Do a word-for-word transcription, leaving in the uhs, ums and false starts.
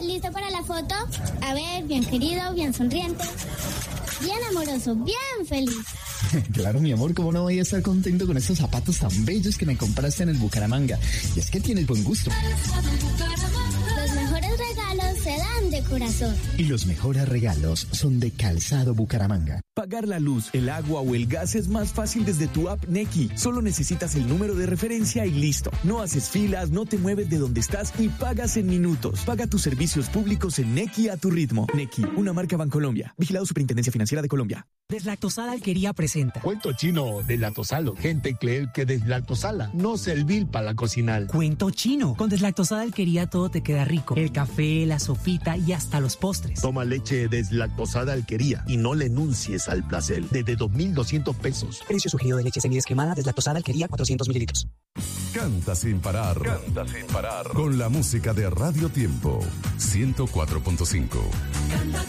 ¿listo para la foto? A ver, bien querido, bien sonriente, bien amoroso, bien feliz. Claro, mi amor, ¿cómo no voy a estar contento con estos zapatos tan bellos que me compraste en el Bucaramanga? Y es que tienes buen gusto. Los mejores regalos se dan de corazón. Y los mejores regalos son de Calzado Bucaramanga. Pagar la luz, el agua o el gas es más fácil desde tu app Nequi. Solo necesitas el número de referencia y listo. No haces filas, no te mueves de donde estás y pagas en minutos. Paga tus servicios públicos en Nequi a tu ritmo. Nequi, una marca Bancolombia. Vigilado Superintendencia Financiera de Colombia. Deslactosada Alquería presenta Cuento chino deslactosalo. Gente cree que deslactosala no servir para la cocinar. Cuento chino. Con Deslactosada Alquería todo te queda rico. El café, la sopita y hasta los postres. Toma leche deslactosada Alquería y no le enuncies al placer. Desde dos mil doscientos pesos. Precio sugerido de leche semidescremada Deslactosada Alquería cuatrocientos mililitros. Canta sin parar. Canta sin parar. Con la música de Radio Tiempo. ciento cuatro punto cinco. Canta